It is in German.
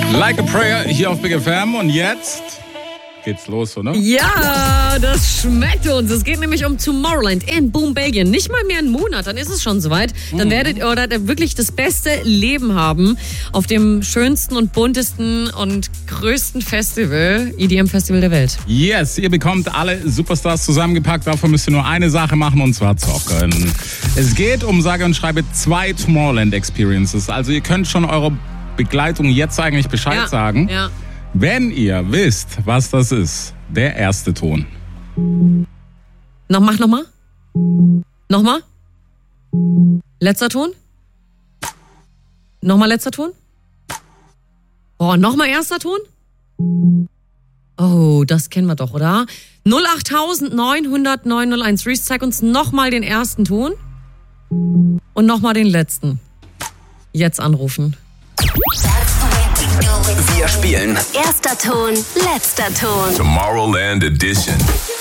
Like a Prayer hier auf Big FM und jetzt geht's los, oder? Ja, das schmeckt uns. Es geht nämlich um Tomorrowland in Boom, Belgien. Nicht mal mehr einen Monat, dann ist es schon soweit. Dann werdet ihr wirklich das beste Leben haben auf dem schönsten und buntesten und größten Festival, EDM-Festival der Welt. Yes, ihr bekommt alle Superstars zusammengepackt. Dafür müsst ihr nur eine Sache machen und zwar zocken. Es geht um sage und schreibe 2 Tomorrowland-Experiences. Also ihr könnt schon eure Begleitung jetzt eigentlich Bescheid sagen. Ja. Wenn ihr wisst, was das ist, der erste Ton. Mach nochmal. Nochmal. Letzter Ton. Nochmal letzter Ton. Oh, nochmal erster Ton. Oh, das kennen wir doch, oder? 08900 901. Reese, zeig uns nochmal den ersten Ton. Und nochmal den letzten. Jetzt anrufen. Wir spielen Erster Ton, letzter Ton. Tomorrowland Edition.